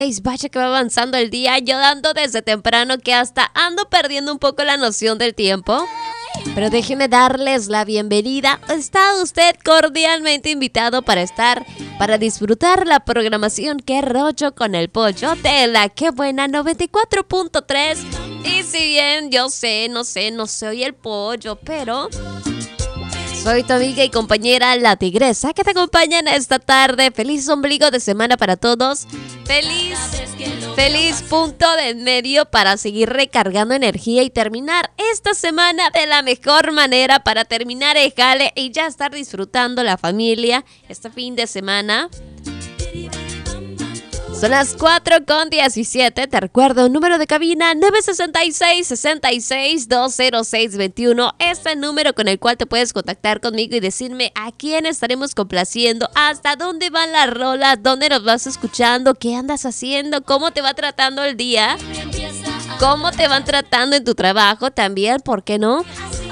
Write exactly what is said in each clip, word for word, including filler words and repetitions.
Vaya que va avanzando el día, yo dando desde temprano que hasta ando perdiendo un poco la noción del tiempo. Pero déjeme darles la bienvenida. Está usted cordialmente invitado para estar, para disfrutar la programación Qué Rollo con el Pollo de la Qué Buena noventa y cuatro punto tres. Y si bien yo sé, no sé, no soy el pollo, pero soy tu amiga y compañera La Tigresa que te acompaña en esta tarde. Feliz ombligo de semana para todos. Feliz, feliz punto de medio para seguir recargando energía y terminar esta semana de la mejor manera, para terminar el jale y ya estar disfrutando la familia este fin de semana. Son las cuatro con diecisiete. Te recuerdo, número de cabina nueve seis seis, seis seis, dos cero seis dos uno. Este número con el cual te puedes contactar conmigo y decirme a quién estaremos complaciendo, hasta dónde van las rolas, dónde nos vas escuchando, qué andas haciendo, cómo te va tratando el día, cómo te van tratando en tu trabajo también, ¿por qué no?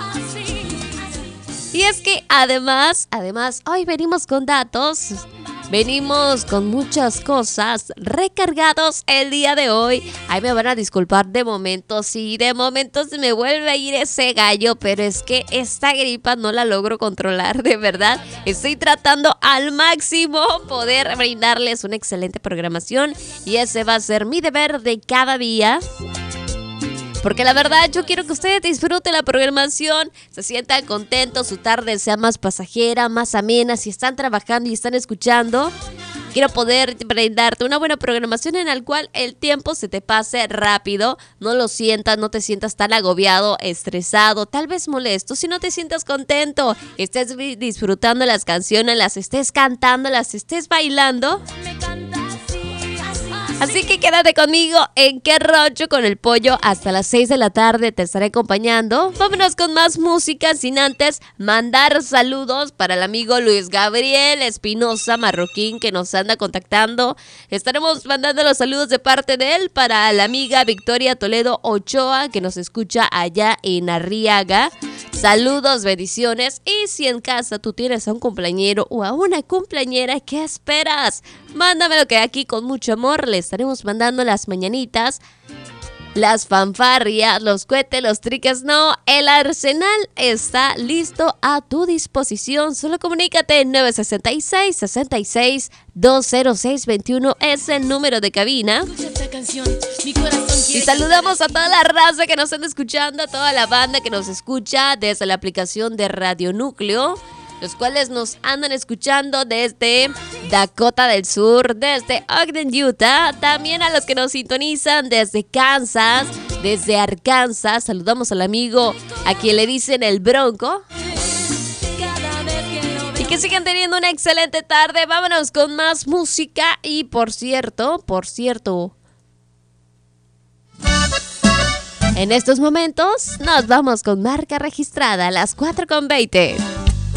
Y es que además, además, hoy venimos con datos. Venimos con muchas cosas recargados el día de hoy. Ay, me van a disculpar de momento, sí, de momento se me vuelve a ir ese gallo, pero es que esta gripa no la logro controlar, de verdad. Estoy tratando al máximo poder brindarles una excelente programación y ese va a ser mi deber de cada día. Porque la verdad yo quiero que ustedes disfruten la programación, se sientan contentos, su tarde sea más pasajera, más amena. Si están trabajando y están escuchando, quiero poder brindarte una buena programación en la cual el tiempo se te pase rápido. No lo sientas, no te sientas tan agobiado, estresado, tal vez molesto. Si no te sientas contento, estés disfrutando las canciones, las estés cantando, las estés bailando. Así que quédate conmigo en Qué Rollo con el Pollo hasta las seis de la tarde, te estaré acompañando. Vámonos con más música sin antes mandar saludos para el amigo Luis Gabriel Espinosa Marroquín que nos anda contactando. Estaremos mandando los saludos de parte de él para la amiga Victoria Toledo Ochoa que nos escucha allá en Arriaga. Saludos, bendiciones. Y si en casa tú tienes a un cumpleañero o a una cumpleañera, ¿qué esperas? Mándamelo que aquí con mucho amor le estaremos mandando las mañanitas, las fanfarrias, los cohetes, los triques. No, el arsenal está listo a tu disposición. Solo comunícate en nueve seis seis, seis seis, dos cero seis dos uno, es el número de cabina. Y saludamos a toda la raza que nos está escuchando, a toda la banda que nos escucha desde la aplicación de Radio Núcleo, los cuales nos andan escuchando desde Dakota del Sur, desde Ogden, Utah. También a los que nos sintonizan desde Kansas, desde Arkansas. Saludamos al amigo a quien le dicen el Bronco. Y que sigan teniendo una excelente tarde. Vámonos con más música. Y por cierto, por cierto, en estos momentos nos vamos con marca registrada a las cuatro con veinte.